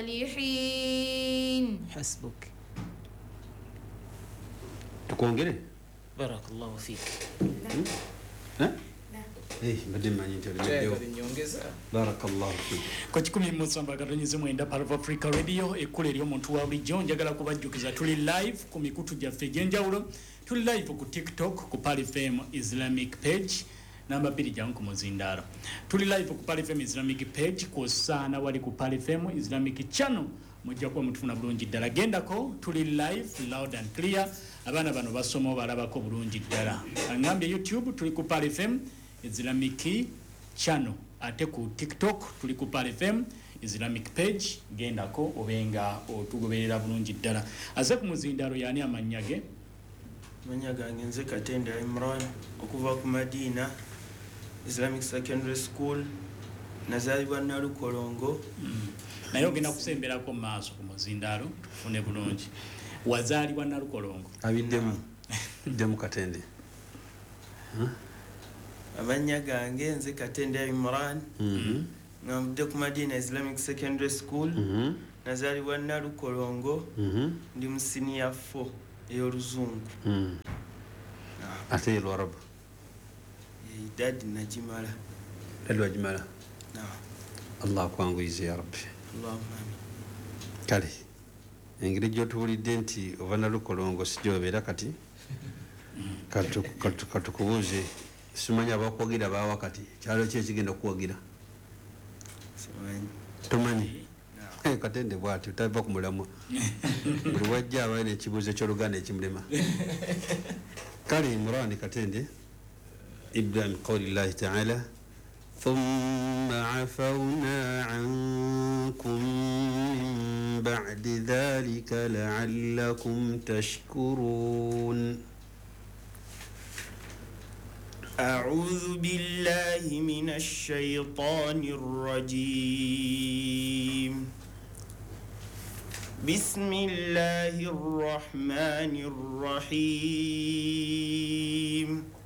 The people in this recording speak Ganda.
الصالحين. حسبك. تكونغري بارك الله فيك. ها mbadde mmanyi nti olimeddewo barakallahu fik ku 107.9 Part of Africa Radio ekkulu ery'omuntu wa bulijjo njagala kubajjukiza tuli live ku mikutu gyaffe egy'enjawulo tuli live ku TikTok ku Pal FM Islamic page namba 2 jangu ku muzindaalo tuli live ku Pal FM Islamic page kwosaana wali ku Pal FM Islamic channel mujja kuba mutufuna bulungi ddala gendako tuli live loud and clear abaana bano basoma obalabako bulungi ddala angambye YouTube tuli ku Pal FM Islamic channel ate ku TikTok tuli ku Pal FM Islamic page gendako obenga otugoberera bulungi ddala aze ku muzindaalo yani amanyage manyaga ngenze Katende Imran okuva ku Madina Islamic Secondary School nazalibwa Nalukolongo naye ogenda kusemberako mu maaso ku muzindaalo tufune bulungi wazaalibwa Nalukolongo abiddemu Katende abanya gange nze Katende Imran ngamudde ku Madina Islamic Secondary School nazalibwa Nalukolongo ndi mu senior 4 ey'oluzungu ate Lwarabu dadi najimala wagimala Allah akwanguyize ya rabbi Allahumma amin kale engeri gy'otuwulidde nti ova Nalukolongo si gy'obeera kati katukubuuze simanyi abakwagira bawa kati kyalo ki ekigenda okuwagira tomanyi Katende bwati utava ku mulamwa buli wajja abaye n'ekibuuzo ky'Oluganda ekimulema kale Imran Katende ibda min qawli llahi ta'ala thumma afawna ankum min ba'di dhalika la'allakum tashkurun. أعوذ بالله من الشيطان الرجيم بسم الله الرحمن الرحيم